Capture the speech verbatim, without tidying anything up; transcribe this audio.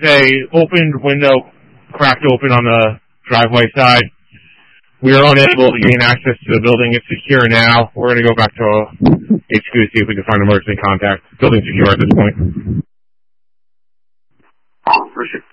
a opened window cracked open on the driveway side. We are unable to gain access to the building. It's secure now. We're going to go back to H Q to see if we can find emergency contact. Building's secure at this point. For sure.